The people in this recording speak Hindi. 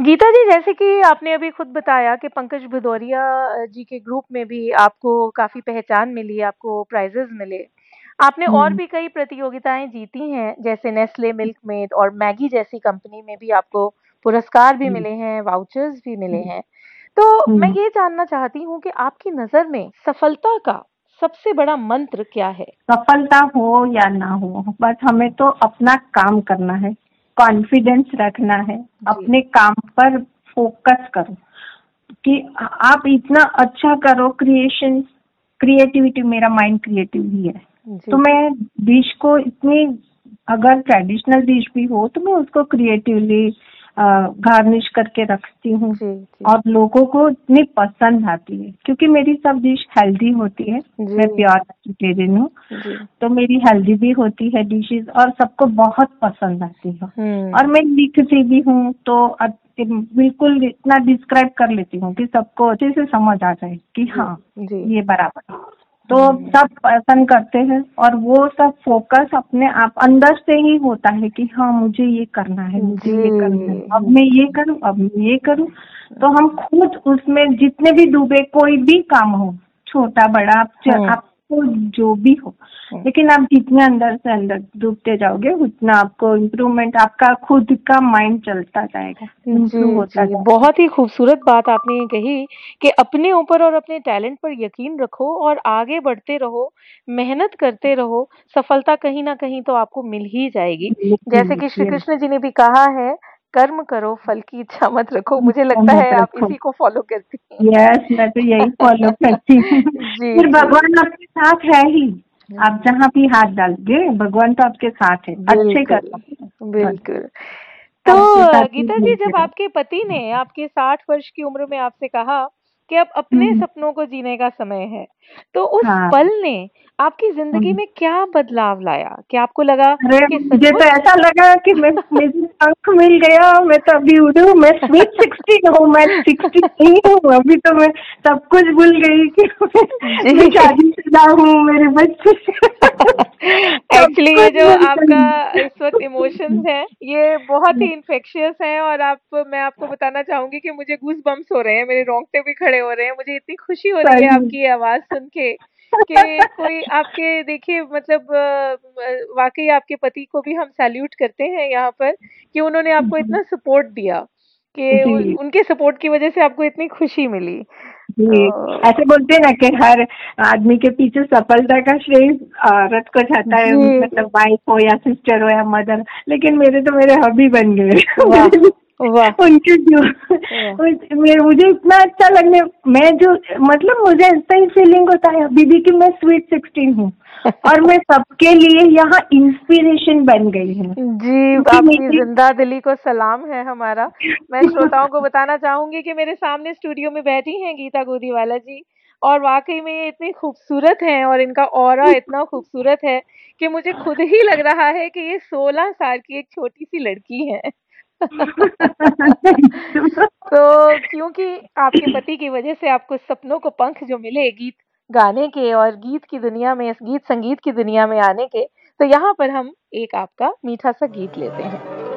गीता जी, जैसे कि आपने अभी खुद बताया कि पंकज भदौरिया जी के ग्रुप में भी आपको काफ़ी पहचान मिली, आपको प्राइज़ेज़ मिले। आपने और हम्म भी कई प्रतियोगिताएँ जीती हैं, जैसे नेस्ले मिल्कमेड और मैगी जैसी कंपनी में भी आपको पुरस्कार भी हम्म मिले हैं, वाउचर्स भी मिले हैं। तो मैं हम्म। ये जानना चाहती हूँ कि आपकी नज़र में सफलता का सबसे बड़ा मंत्र क्या है? सफलता हो या ना हो, बस हमें तो अपना काम करना है, कॉन्फिडेंस रखना है, जी, अपने काम पर फोकस करो कि आप इतना अच्छा करो। क्रिएटिविटी, मेरा माइंड क्रिएटिव ही है, तो जी, मैं डिश को इतनी, अगर ट्रेडिशनल डिश भी हो तो मैं उसको क्रिएटिवली गार्निश करके रखती हूँ। जी, जी, और लोगों को इतनी पसंद आती है क्योंकि मेरी सब डिश हेल्दी होती है। जी, मैं प्योर वेजिटेरियन हूँ, जी। तो मेरी हेल्दी भी होती है डिशेस और सबको बहुत पसंद आती है। और हुँ, मैं लिखती भी हूँ तो बिल्कुल इतना डिस्क्राइब कर लेती हूँ कि सबको अच्छे से समझ आ जाए कि जी, हाँ, जी। ये बराबर है। तो हुँ। सब पसंद करते हैं और वो सब फोकस अपने आप अंदर से ही होता है कि हाँ, मुझे ये करना है, मुझे ये करना है, अब मैं ये जी। करूँ, अब मैं ये करूँ। तो हम खुद उसमें जितने भी डूबे, कोई भी काम हो, छोटा बड़ा, हुँ, आपको जो भी हो, हुँ। लेकिन आप जितने अंदर से अंदर डूबते जाओगे उतना आपको इम्प्रूवमेंट, आपका खुद का माइंड चलता जाएगा, इम्प्रूव जी, होता जी। जाएगा। बहुत ही खूबसूरत बात आपने ये कही कि अपने ऊपर और अपने टैलेंट पर यकीन रखो और आगे बढ़ते रहो, मेहनत करते रहो, सफलता कहीं न कहीं तो आपको मिल ही जाएगी। जैसे कि श्री यस, कृष्ण जी ने भी कहा है, कर्म करो, फल की इच्छा मत रखो। मुझे लगता मत है आप रखो। इसी को फ़ॉलो करती हैं। यस, मैं तो यही फॉलो करती हूँ। जी, फिर जी। भगवान आपके साथ है ही। आप हुँ, जहाँ भी हाथ डालोगे भगवान तो आपके साथ है, अच्छे बिल्कुल, करना बस, बिल्कुल। तो आपके साथ ही गीता जी, मिलते जब रहो। आपके पति ने आपके 60 वर्ष की उम्र में आपसे कहा कि अब अपने हम्म, सपनों को जीने का समय है, तो उस हाँ। पल ने आपकी ज़िंदगी में क्या बदलाव लाया? क्या आपको लगा अरे कि मुझे तो सचमुच ऐसा लगा कि मैं, मुझे पंख मिल गया, मैं तो अभी उड़ूं, मैं स्वीट 16 हूँ, मैं 60 नहीं हूँ अभी, तो मैं सब कुछ भूल गई कि मैं जी। शादीशुदा हूँ, मेरे बच्चे सब एक्चुअली ये कुछ जो भूल आपका इस वक़्त इमोशंस गई। हैं, ये बहुत ही इन्फेक्शियस हैं और आप मैं आपको बताना चाहूँगी कि मुझे गूज़बम्प्स हो रहे हैं, मेरे रोंगटे भी खड़े हो रहे हैं। मुझे इतनी खुशी हो रही है सही। आपकी ये आवाज़ सुन के कि कोई आपके देखिए मतलब वाक़ई आपके पति को भी हम सैल्यूट करते हैं यहाँ पर कि उन्होंने आपको इतना सपोर्ट दिया कि उ जी उनके सपोर्ट की वज़ह से आपको इतनी खुशी मिली। जी, तो ऐसे बोलते हैं ना कि हर आदमी के पीछे सफलता का श्रेय औरत को जाता है, जी, मतलब वाइफ हो या सिस्टर हो या मदर। लेकिन मेरे तो मेरे हबी बन गए वाह! मेरे लिए वाह! उनके जो वाह! मुझे इतना अच्छा लगने, मैं जो, मतलब मुझे ऐसा ही फीलिंग होता है अभी भी कि मैं स्वीट 16 हूँ और मैं सबके लिए यहाँ इंस्पिरेशन बन गई हूँ जी, क्योंकि आपकी मेरी ज़िंदा-दिली को सलाम है हमारा। मैं श्रोताओं को बताना चाहूँगी कि मेरे सामने स्टूडियो में बैठी हैं गीता गोदीवाला जी और वाक़ई में ये इतनी खूबसूरत हैं और इनका ऑरा इतना खूबसूरत है कि मुझे खुद ही लग रहा है कि ये 16 साल की एक छोटी-सी लड़की हैं। तो क्योंकि आपके पति की वज़ह से आपको सपनों को पंख जो मिले गीत गाने के और गीत की दुनिया में, इस गीत संगीत की दुनिया में आने के, तो यहाँ पर हम एक आपका मीठा-सा गीत लेते हैं।